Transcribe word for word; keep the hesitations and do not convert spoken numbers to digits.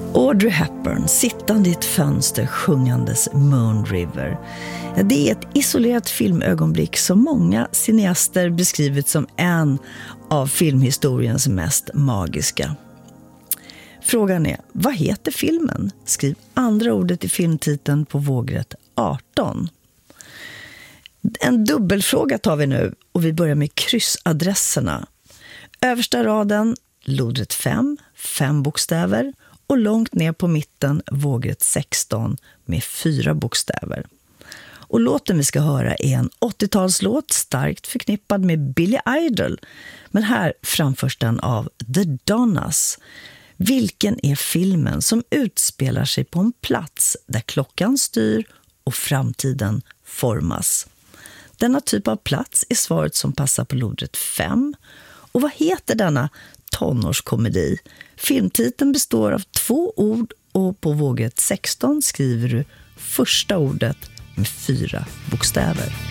Audrey Hepburn, sittande i ett fönster sjungandes Moon River. Ja, det är ett isolerat filmögonblick som många cineaster beskrivit som en av filmhistoriens mest magiska. Frågan är, vad heter filmen? Skriv andra ordet i filmtiteln på vågrätt arton. En dubbelfråga tar vi nu och vi börjar med kryssadresserna. Översta raden, lodrätt fem, fem bokstäver. Och långt ner på mitten vågrätt sexton med fyra bokstäver. Och låten vi ska höra är en åttiotalslåt starkt förknippad med Billy Idol. Men här framförs den av The Donnas. Vilken är filmen som utspelar sig på en plats där klockan styr och framtiden formas? Denna typ av plats är svaret som passar på lodrätt fem. Och vad heter denna tonårskomedi? Filmtiteln består av två ord och på vågrätt sexton skriver du första ordet med fyra bokstäver.